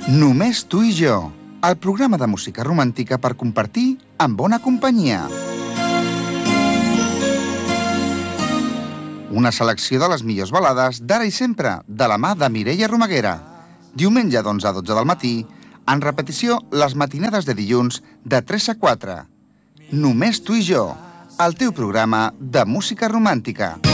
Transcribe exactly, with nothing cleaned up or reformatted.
Només tu i jo, el programa de música romàntica per compartir en bona companyia. Una selecció de les millors balades d'ara i sempre, de la mà de Mireia Romaguera. Diumenge d'onze a dotze del matí, en repetició les matinades de dilluns de tres a quatre. Només tu i jo, el teu programa de música romàntica.